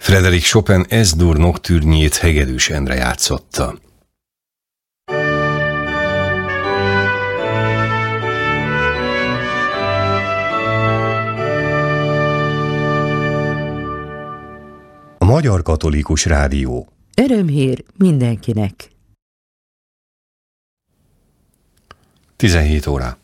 Frédéric Chopin S-dur nocturnyét Hegedűs Endre játszotta. A Magyar Katolikus Rádió. Örömhír mindenkinek. 17 óra.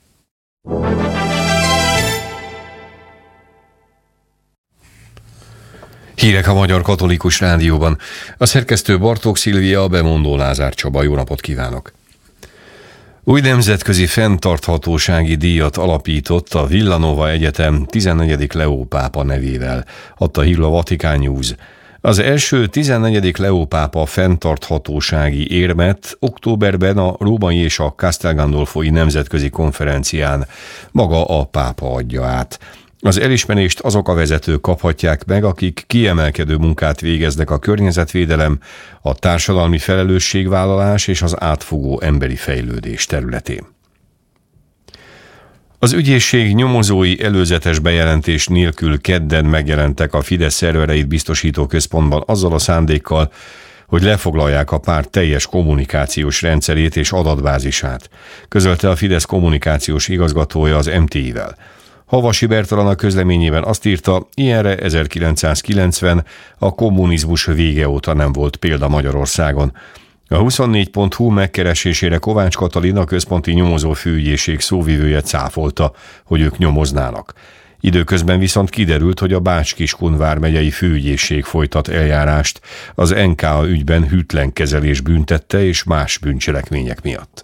Hírek a Magyar Katolikus Rádióban. A szerkesztő Bartók Szilvia, a bemondó Lázár Csaba. Jó napot kívánok! Új nemzetközi fenntarthatósági díjat alapított a Villanova Egyetem 14. Leó pápa nevével, adta hírül a Vatican News. Az első 14. Leó pápa fenntarthatósági érmet októberben a római és a Castel Gandolfoi nemzetközi konferencián maga a pápa adja át. Az elismerést azok a vezetők kaphatják meg, akik kiemelkedő munkát végeznek a környezetvédelem, a társadalmi felelősségvállalás és az átfogó emberi fejlődés területén. Az ügyészség nyomozói előzetes bejelentés nélkül kedden megjelentek a Fidesz szervereit biztosító központban azzal a szándékkal, hogy lefoglalják a párt teljes kommunikációs rendszerét és adatbázisát, közölte a Fidesz kommunikációs igazgatója az MTI-vel. Havasi Bertalan a közleményében azt írta, ilyenre 1990 a kommunizmus vége óta nem volt példa Magyarországon. A 24.hu megkeresésére Kovács Katalin, a központi nyomozó főügyészség szóvivője cáfolta, hogy ők nyomoznának. Időközben viszont kiderült, hogy a Bács-Kiskun vármegyei főügyészség folytat eljárást az NKA ügyben hűtlen kezelés büntette és más bűncselekmények miatt.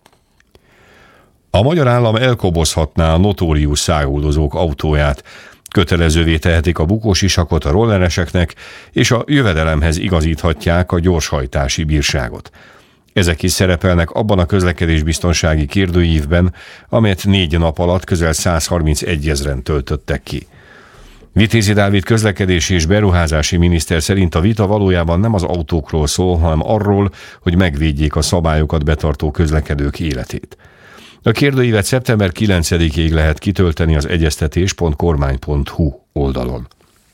A magyar állam elkobozhatná a notórius száguldozók autóját, kötelezővé tehetik a bukósisakot a rollereseknek, és a jövedelemhez igazíthatják a gyorshajtási bírságot. Ezek is szerepelnek abban a közlekedésbiztonsági kérdőívben, amelyet 4 nap alatt közel 131 000-en töltöttek ki. Vitézi Dávid közlekedési és beruházási miniszter szerint a vita valójában nem az autókról szól, hanem arról, hogy megvédjék a szabályokat betartó közlekedők életét. A kérdőívet szeptember 9-ig lehet kitölteni az egyeztetés.kormány.hu oldalon.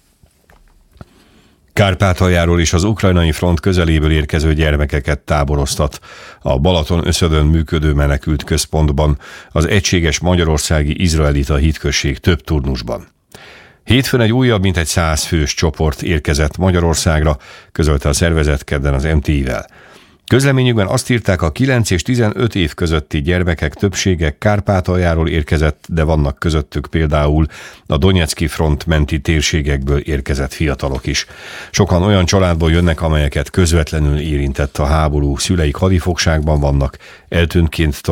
Kárpátaljáról és az ukrajnai front közeléből érkező gyermekeket táboroztat a Balaton-Öszödön működő menekült központban az egységes magyarországi izraelita hitközség több turnusban. Hétfőn egy újabb, mintegy 100 fős csoport érkezett Magyarországra, közölte a szervezet kedden az MTI-vel. Közleményükben azt írták, a 9 és 15 év közötti gyermekek többsége Kárpátaljáról érkezett, de vannak közöttük például a Donetszki front menti térségekből érkezett fiatalok is. Sokan olyan családból jönnek, amelyeket közvetlenül érintett a háború, szüleik hadifogságban vannak, eltűntként